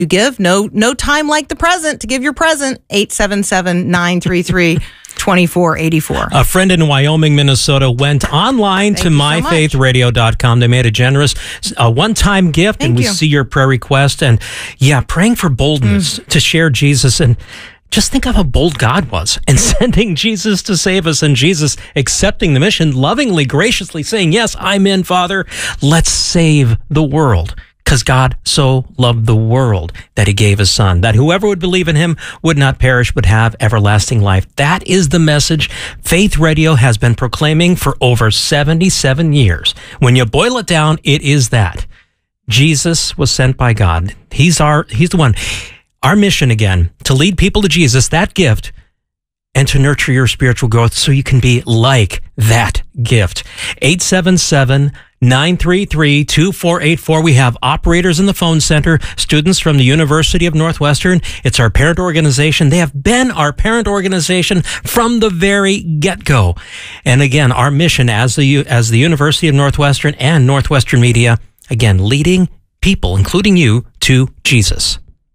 you give. No time like the present to give your present. 877-933-2484. A friend in Wyoming, Minnesota went online to myfaithradio.com. They made a generous one-time gift, and we see your prayer request. And praying for boldness to share Jesus. And just think of how bold God was in sending Jesus to save us, and Jesus accepting the mission, lovingly, graciously saying, yes, I'm in, Father. Let's save the world. Because God so loved the world that he gave his son, that whoever would believe in him would not perish but have everlasting life. That is the message Faith Radio has been proclaiming for over 77 years. When you boil it down, it is that. Jesus was sent by God. He's the one. Our mission, again, to lead people to Jesus, that gift, and to nurture your spiritual growth so you can be like that gift. 877-933-2484. We have operators in the phone center, students from the University of Northwestern. It's our parent organization. They have been our parent organization from the very get-go. And again, our mission as the University of Northwestern and Northwestern Media, again, leading people, including you, to Jesus.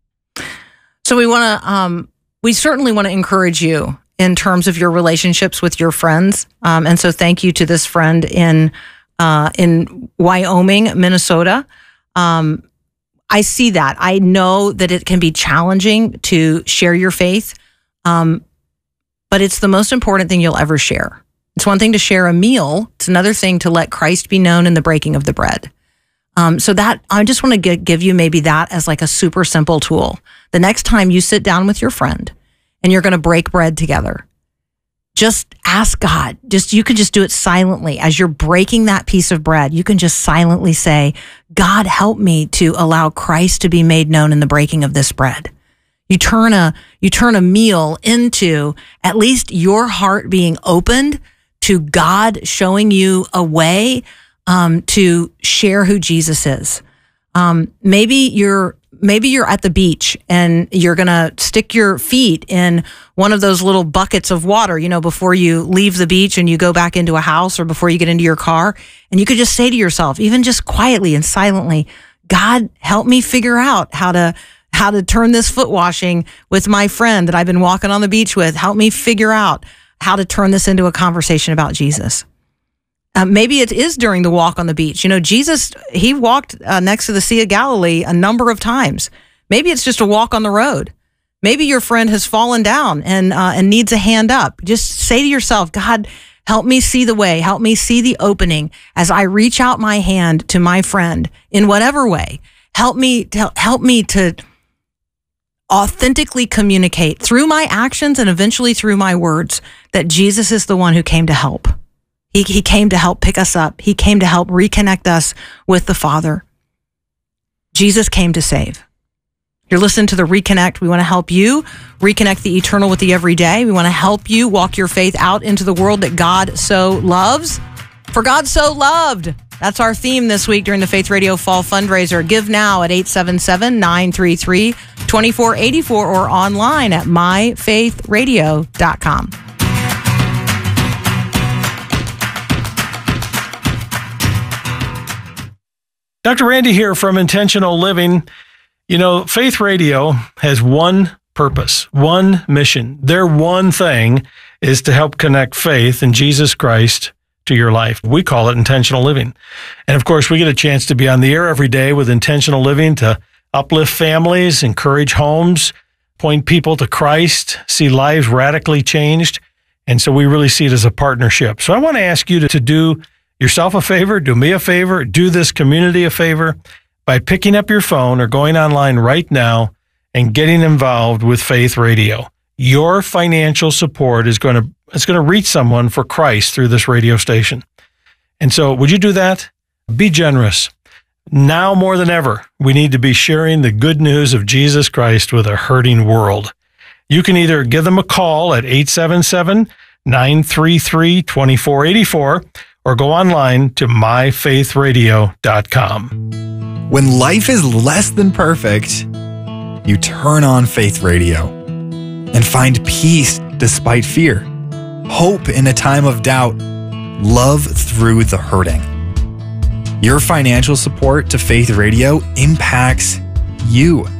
So we certainly want to encourage you in terms of your relationships with your friends. And so thank you to this friend in Wyoming, Minnesota. I see that. I know that it can be challenging to share your faith, but it's the most important thing you'll ever share. It's one thing to share a meal. It's another thing to let Christ be known in the breaking of the bread. So that I just want to give you maybe that as like a super simple tool. The next time you sit down with your friend and you're going to break bread together, just ask God. You can just do it silently. As you're breaking that piece of bread, you can just silently say, God, help me to allow Christ to be made known in the breaking of this bread. You turn a meal into at least your heart being opened to God showing you a way to share who Jesus is. Maybe you're at the beach and you're going to stick your feet in one of those little buckets of water, before you leave the beach and you go back into a house or before you get into your car. And you could just say to yourself, even just quietly and silently, God, help me figure out how to turn this foot washing with my friend that I've been walking on the beach with. Help me figure out how to turn this into a conversation about Jesus. Maybe it is during the walk on the beach. Jesus, he walked next to the Sea of Galilee a number of times. Maybe it's just a walk on the road. Maybe your friend has fallen down and needs a hand up. Just say to yourself, God, help me see the way. Help me see the opening as I reach out my hand to my friend in whatever way. Help me to authentically communicate through my actions and eventually through my words that Jesus is the one who came to help. He came to help pick us up. He came to help reconnect us with the Father. Jesus came to save. You're listening to The Reconnect. We want to help you reconnect the eternal with the everyday. We want to help you walk your faith out into the world that God so loves. For God so loved. That's our theme this week during the Faith Radio Fall Fundraiser. Give now at 877-933-2484 or online at myfaithradio.com. Dr. Randy here from Intentional Living. Faith Radio has one purpose, one mission. Their one thing is to help connect faith in Jesus Christ to your life. We call it Intentional Living. And of course, we get a chance to be on the air every day with Intentional Living to uplift families, encourage homes, point people to Christ, see lives radically changed. And so we really see it as a partnership. So I want to ask you to do yourself a favor, do me a favor, do this community a favor by picking up your phone or going online right now and getting involved with Faith Radio. Your financial support is going to reach someone for Christ through this radio station. And so would you do that? Be generous. Now more than ever, we need to be sharing the good news of Jesus Christ with a hurting world. You can either give them a call at 877-933-2484 or go online to myfaithradio.com. When life is less than perfect, you turn on Faith Radio and find peace despite fear, hope in a time of doubt, love through the hurting. Your financial support to Faith Radio impacts you.